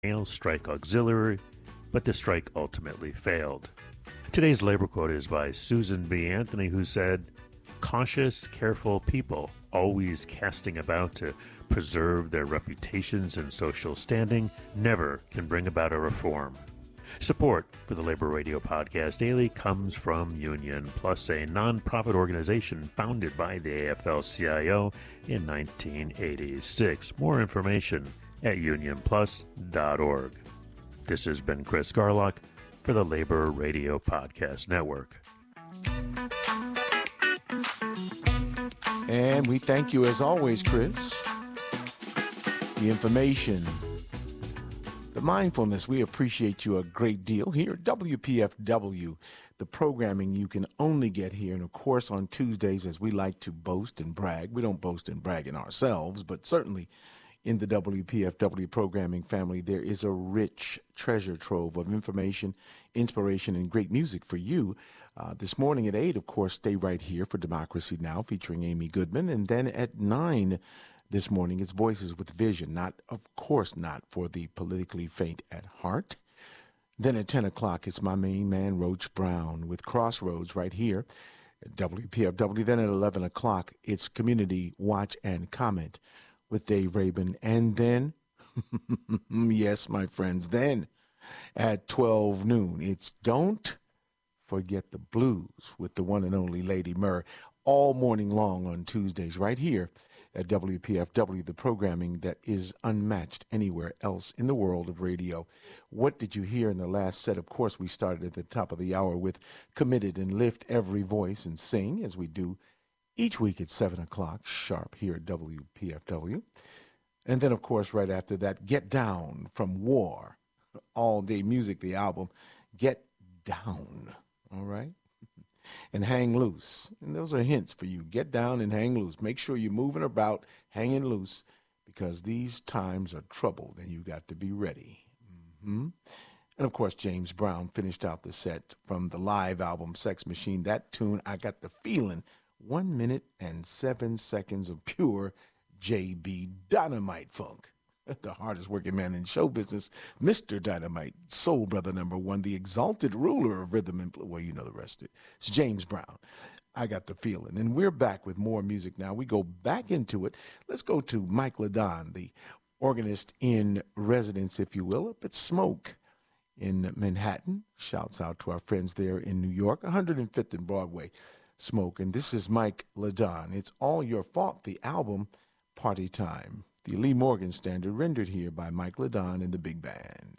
strike auxiliary, but the strike ultimately failed. Today's labor quote is by Susan B. Anthony, who said, "Cautious, careful people, always casting about to preserve their reputations and social standing, never can bring about a reform." Support for the Labor Radio Podcast Daily comes from Union Plus, a nonprofit organization founded by the AFL-CIO in 1986. More information at unionplus.org. This has been Chris Garlock for the Labor Radio Podcast Network. And we thank you as always, Chris. The information, the mindfulness, we appreciate you a great deal here at WPFW, the programming you can only get here. And of course, on Tuesdays, as we like to boast and brag, we don't boast and brag in ourselves, but certainly in the WPFW programming family, there is a rich treasure trove of information, inspiration, and great music for you. This morning at 8, of course, stay right here for Democracy Now! Featuring Amy Goodman. And then at 9 this morning, it's Voices with Vision, of course not for the politically faint at heart. Then at 10 o'clock, it's my main man, Roach Brown, with Crossroads right here at WPFW. Then at 11 o'clock, it's Community Watch and Comment with Dave Rabin. And then, yes, my friends, then at 12 noon, it's Don't Forget the Blues with the one and only Lady Murr, all morning long on Tuesdays right here at WPFW, the programming that is unmatched anywhere else in the world of radio. What did you hear in the last set? Of course, we started at the top of the hour with Committed and Lift Every Voice and Sing, as we do each week at 7 o'clock sharp here at WPFW. And then, of course, right after that, Get Down from War. All Day Music, the album, Get Down, all right? And Hang Loose. And those are hints for you. Get down and hang loose. Make sure you're moving about, hanging loose, because these times are troubled and you got to be ready. And, of course, James Brown finished out the set from the live album Sex Machine. That tune, I Got the Feeling. 1 minute and 7 seconds of pure J.B. Dynamite funk. The hardest working man in show business, Mr. Dynamite, Soul Brother #1, the exalted ruler of rhythm and, well, you know the rest of it. It's James Brown. I Got the Feeling. And we're back with more music now. We go back into it. Let's go to Mike Ladon, the organist in residence, if you will, up at Smoke in Manhattan. Shouts out to our friends there in New York, 105th and Broadway. Smoke. And this is Mike Ladon. It's All Your Fault, the album Party Time. The Lee Morgan Standard rendered here by Mike Ladon and the Big Band.